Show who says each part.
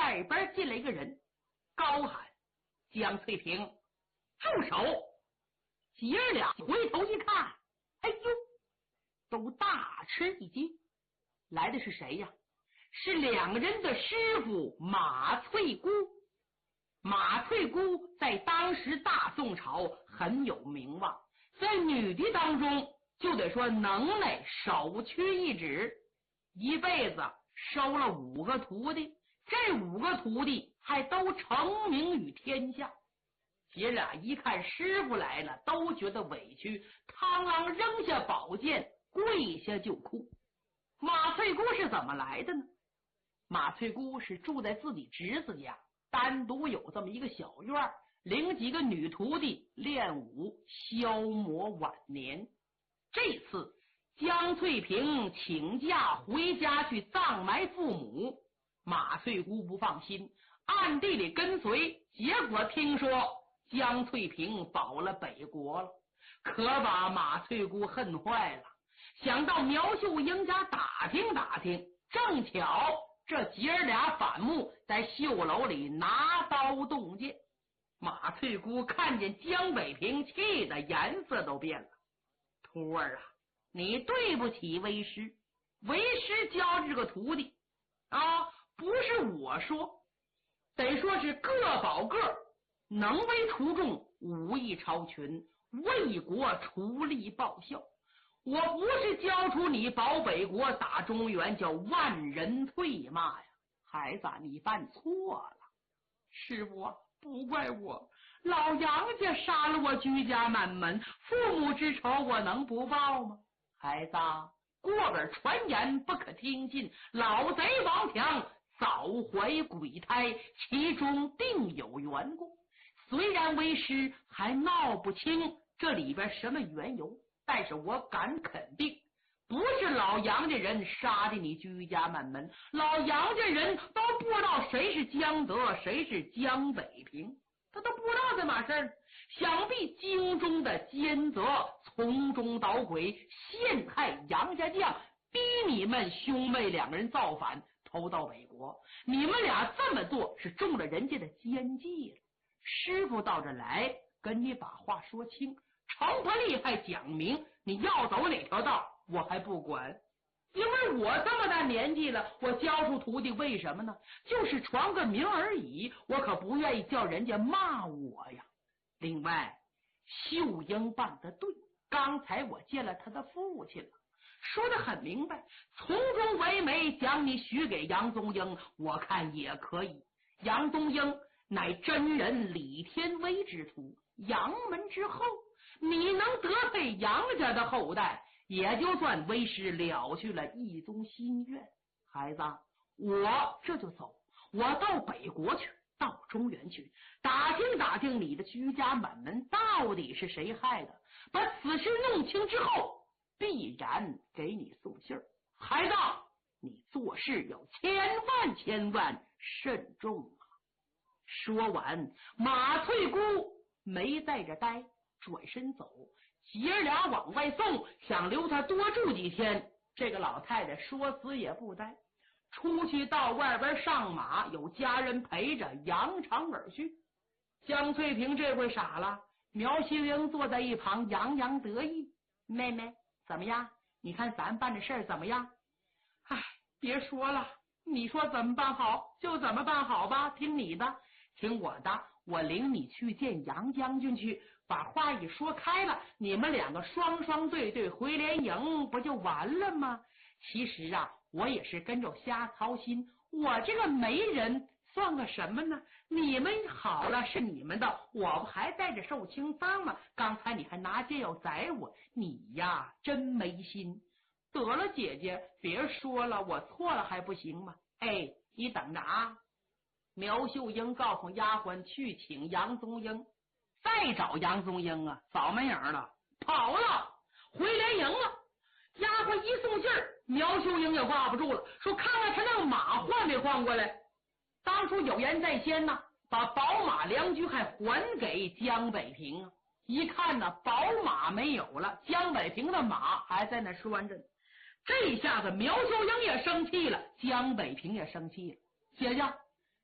Speaker 1: 外边进来一个人，高喊：江翠萍，住手！姐儿俩回头一看，哎呦，都大吃一惊，来的是谁呀？是两个人的师傅马翠姑。马翠姑在当时大宋朝很有名望，在女的当中就得说能耐首屈一指，一辈子收了5个徒弟，这5个徒弟还都成名于天下。姐俩一看师傅来了，都觉得委屈，螳螂扔下宝剑，跪下就哭。马翠姑是怎么来的呢？马翠姑是住在自己侄子家，单独有这么一个小院，领几个女徒弟练武，消磨晚年。这次江翠萍请假回家去葬埋父母，马翠姑不放心，暗地里跟随，结果听说江翠萍保了北国了，可把马翠姑恨坏了，想到苗秀英家打听打听，正巧这姐儿俩反目，在绣楼里拿刀动剑。马翠姑看见江北平，气得颜色都变了。徒儿啊，你对不起为师，为师教这个徒弟啊，不是我说，得说是各保各，能为徒众，武艺超群，为国出力报效。我不是教出你保北国打中原叫万人退骂呀，孩子你犯错了。师傅啊，不怪我，老杨家杀了我居家满门，父母之仇我能不报吗？孩子，过耳传言不可听信，老贼王强早怀鬼胎，其中定有缘故。虽然为师还闹不清这里边什么缘由，但是我敢肯定，不是老杨家人杀的你居家满门，老杨家人都不知道谁是江德，谁是江北平，他都不知道这码事儿。想必京中的奸贼从中捣鬼，陷害杨家将，逼你们兄妹2个人造反，投到北国。你们俩这么做是中了人家的奸计了。师傅到这来跟你把话说清，惩罚厉害讲明，你要走哪条道我还不管，因为我这么大年纪了，我教出徒弟为什么呢？就是传个名而已，我可不愿意叫人家骂我呀。另外，秀英办得对，刚才我见了他的父亲了，说得很明白，从中为媒，将你许给杨宗英，我看也可以。杨宗英乃真人李天威之徒，杨门之后，你能得配杨家的后代，也就算为师了去了一宗心愿。孩子，我这就走，我到北国去，到中原去打听打听你的居家满门到底是谁害的，把此事弄清之后，必然给你送信儿。孩子，你做事要千万慎重啊！说完，马翠姑没在这待，转身走，姐儿俩往外送，想留他多住几天。这个老太太说死也不待，出去到外边上马，有家人陪着，扬长而去。江翠萍这回傻了，苗秀英坐在一旁洋洋得意：妹妹怎么样？你看咱办的事儿怎么样？唉，别说了，你说怎么办好就怎么办好吧，听你的，听我的，我领你去见杨将军去，把话一说开了，你们2个双双对对回联营，不就完了吗？其实啊，我也是跟着瞎操心，我这个媒人算个什么呢？你们好了是你们的，我不还带着受轻伤吗？刚才你还拿剑要宰我，你呀真没心。得了姐姐，别说了，我错了还不行吗？哎，你等着啊！苗秀英告诉丫鬟去请杨宗英，再找杨宗英啊，早没影了，跑了，回联营了。丫鬟一送信儿，苗秀英也挂不住了，说看看他那个马换没换过来。当初有言在先呢，把宝马良驹还还给江北平啊。一看呢，宝马没有了，江北平的马还在那拴着呢。这下子苗秀英也生气了，江北平也生气了。姐姐，